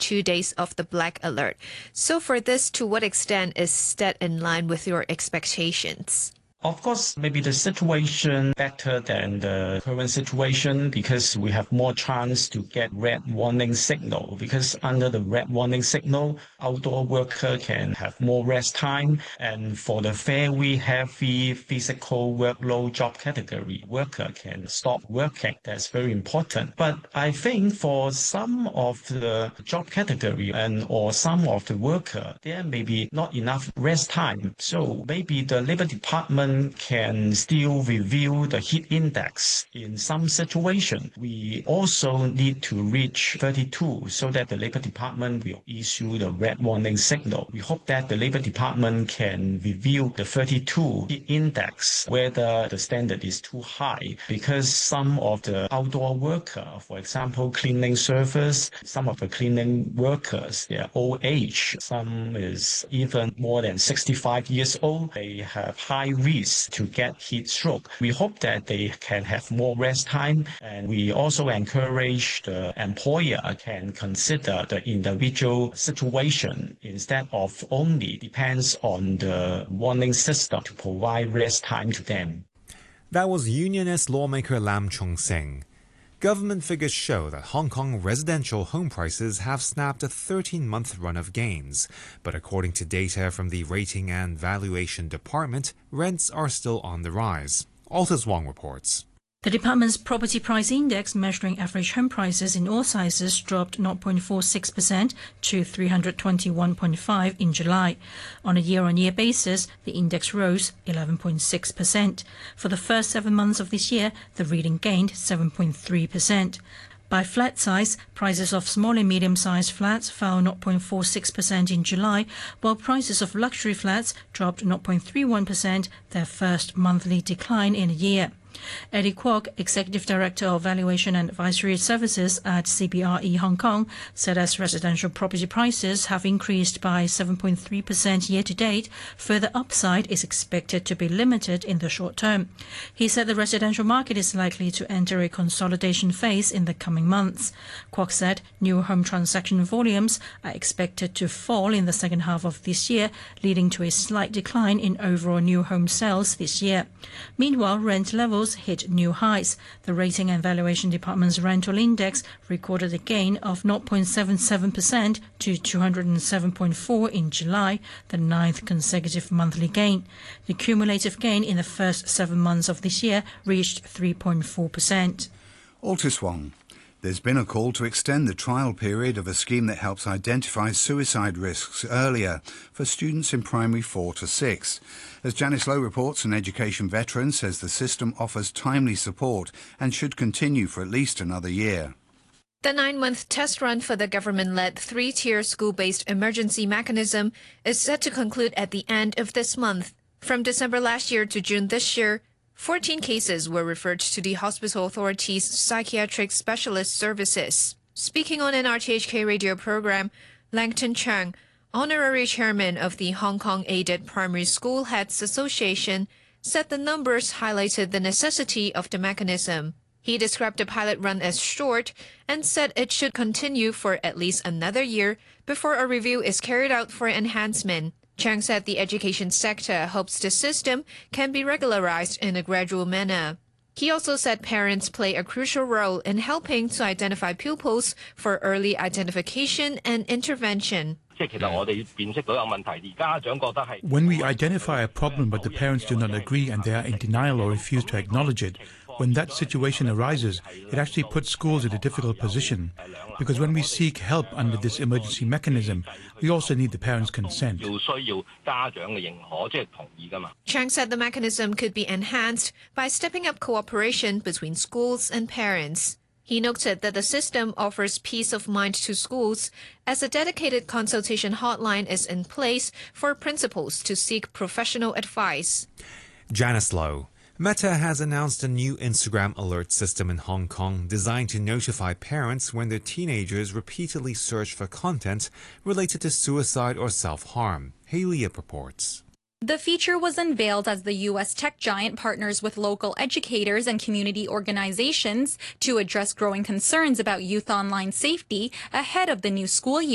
2 days of the black alert. So for this, to what extent is that in line with your expectations? Of course, maybe the situation better than the current situation because we have more chance to get red warning signal because under the red warning signal, outdoor worker can have more rest time. And for the very heavy physical workload job category, worker can stop working. That's very important. But I think for some of the job category and or some of the worker, there may be not enough rest time. So maybe the Labor Department can still review the heat index in some situation. We also need to reach 32 so that the Labor Department will issue the red warning signal. We hope that the Labor Department can review the 32 heat index, whether the standard is too high, because some of the outdoor worker, for example, cleaning service, some of the cleaning workers, they are old age. Some is even more than 65 years old. They have high risk to get heat stroke. We hope that they can have more rest time, and we also encourage the employer can consider the individual situation instead of only depends on the warning system to provide rest time to them. That was unionist lawmaker Lam Chung Sing. Government figures show that Hong Kong residential home prices have snapped a 13-month run of gains. But according to data from the Rating and Valuation Department, rents are still on the rise. Altus Wong reports. The department's property price index measuring average home prices in all sizes dropped 0.46% to 321.5 in July. On a year-on-year basis, the index rose 11.6%. For the first 7 months of this year, the reading gained 7.3%. By flat size, prices of small and medium-sized flats fell 0.46% in July, while prices of luxury flats dropped 0.31%, their first monthly decline in a year. Eddie Kwok, Executive Director of Valuation and Advisory Services at CBRE Hong Kong, said as residential property prices have increased by 7.3% year-to-date, further upside is expected to be limited in the short term. He said the residential market is likely to enter a consolidation phase in the coming months. Kwok said new home transaction volumes are expected to fall in the second half of this year, leading to a slight decline in overall new home sales this year. Meanwhile, rent levels hit new highs. The Rating and Valuation Department's rental index recorded a gain of 0.77% to 207.4 in July, the 9th consecutive monthly gain. The cumulative gain in the first 7 months of this year reached 3.4%. Altus Wong. There's been a call to extend the trial period of a scheme that helps identify suicide risks earlier for students in primary 4 to 6. As Janice Lowe reports, an education veteran says the system offers timely support and should continue for at least another year. The 9-month test run for the government-led 3-tier school-based emergency mechanism is set to conclude at the end of this month. From December last year to June this year, 14 cases were referred to the Hospital Authority's Psychiatric Specialist Services. Speaking on an RTHK radio program, Langton Chang, Honorary Chairman of the Hong Kong Aided Primary School Heads Association, said the numbers highlighted the necessity of the mechanism. He described the pilot run as short and said it should continue for at least another year before a review is carried out for enhancement. Chang said the education sector hopes the system can be regularized in a gradual manner. He also said parents play a crucial role in helping to identify pupils for early identification and intervention. When we identify a problem but the parents do not agree and they are in denial or refuse to acknowledge it, when that situation arises, it actually puts schools in a difficult position. Because when we seek help under this emergency mechanism, we also need the parents' consent. Chang said the mechanism could be enhanced by stepping up cooperation between schools and parents. He noted that the system offers peace of mind to schools as a dedicated consultation hotline is in place for principals to seek professional advice. Janice Lowe. Meta has announced a new Instagram alert system in Hong Kong designed to notify parents when their teenagers repeatedly search for content related to suicide or self-harm. Hayley reports. The feature was unveiled as the U.S. tech giant partners with local educators and community organizations to address growing concerns about youth online safety ahead of the new school year.